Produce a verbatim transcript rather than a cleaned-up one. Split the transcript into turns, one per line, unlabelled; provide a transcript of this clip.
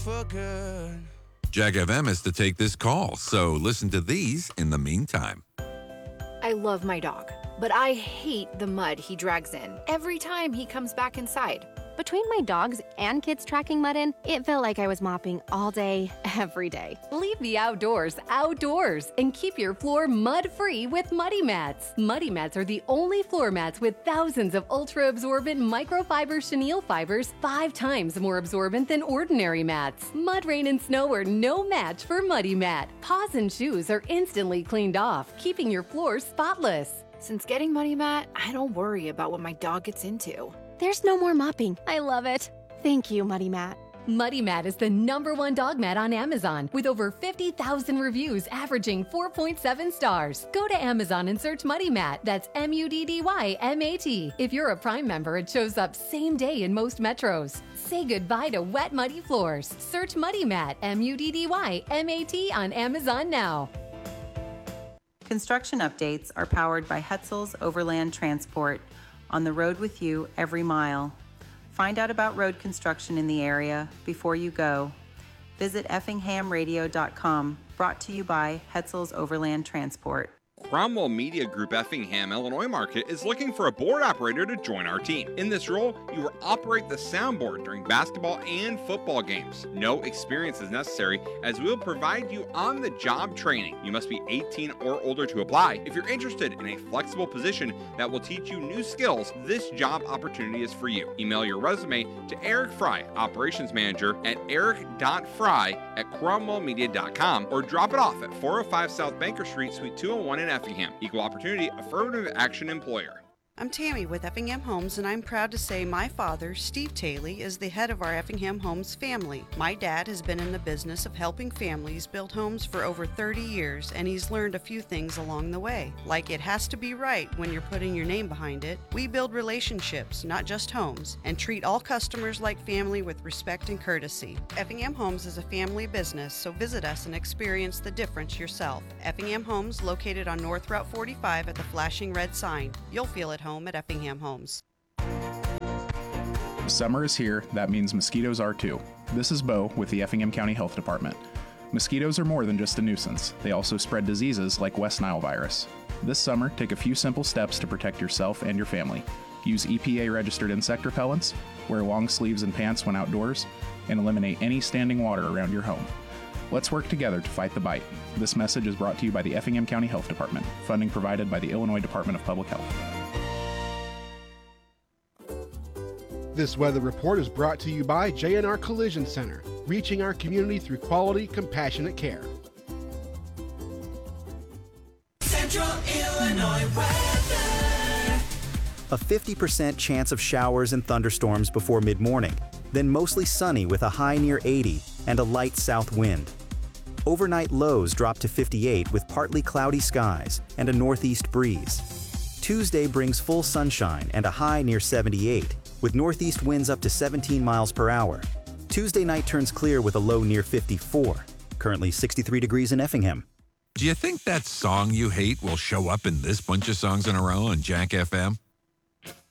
for good.
Jack F M has to take this call, so listen to these in the meantime.
I love my dog, but I hate the mud he drags in every time he comes back inside.
Between my dogs and kids tracking mud in, it felt like I was mopping all day, every day.
Leave the outdoors outdoors and keep your floor mud-free with Muddy Mats. Muddy Mats are the only floor mats with thousands of ultra-absorbent microfiber chenille fibers, five times more absorbent than ordinary mats. Mud, rain, and snow are no match for Muddy Mat. Paws and shoes are instantly cleaned off, keeping your floor spotless.
Since getting Muddy Mat, I don't worry about what my dog gets into.
There's no more mopping. I love it. Thank you, Muddy Mat.
Muddy Mat is the number one dog mat on Amazon with over fifty thousand reviews averaging four point seven stars. Go to Amazon and search Muddy Mat. That's M U D D Y M A T. If you're a Prime member, it shows up same day in most metros. Say goodbye to wet, muddy floors. Search Muddy Mat, M U D D Y M A T on Amazon now.
Construction updates are powered by Hetzel's Overland Transport, on the road with you every mile. Find out about road construction in the area before you go. Visit effingham radio dot com, brought to you by Hetzel's Overland Transport.
Cromwell Media Group Effingham, Illinois market is looking for a board operator to join our team. In this role, you will operate the soundboard during basketball and football games. No experience is necessary, as we will provide you on-the-job training. You must be eighteen or older to apply. If you're interested in a flexible position that will teach you new skills, this job opportunity is for you. Email your resume to Eric Fry, Operations Manager, at eric dot fry at cromwell media dot com, or drop it off at four oh five South Banker Street, Suite two oh one in Effingham. Equal opportunity, affirmative action employer.
I'm Tammy with Effingham Homes, and I'm proud to say my father, Steve Taley, is the head of our Effingham Homes family. My dad has been in the business of helping families build homes for over thirty years, and he's learned a few things along the way. Like it has to be right when you're putting your name behind it. We build relationships, not just homes, and treat all customers like family with respect and courtesy. Effingham Homes is a family business, so visit us and experience the difference yourself. Effingham Homes, located on North Route forty-five at the flashing red sign. You'll feel it home at Effingham Homes.
Summer is here. That means mosquitoes are too. This is Bo with the Effingham County Health Department. Mosquitoes are more than just a nuisance. They also spread diseases like West Nile virus. This summer, take a few simple steps to protect yourself and your family. Use E P A-registered insect repellents, wear long sleeves and pants when outdoors, and eliminate any standing water around your home. Let's work together to fight the bite. This message is brought to you by the Effingham County Health Department. Funding provided by the Illinois Department of Public Health.
This weather report is brought to you by J and R Collision Center, reaching our community through quality, compassionate care.
Central Illinois weather.
A fifty percent chance of showers and thunderstorms before mid-morning, then mostly sunny with a high near eighty and a light south wind. Overnight lows drop to fifty-eight with partly cloudy skies and a northeast breeze. Tuesday brings full sunshine and a high near seventy-eight, with northeast winds up to seventeen miles per hour. Tuesday night turns clear with a low near fifty-four. Currently sixty-three degrees in Effingham.
Do you think that song you hate will show up in this bunch of songs in a row on Jack F M?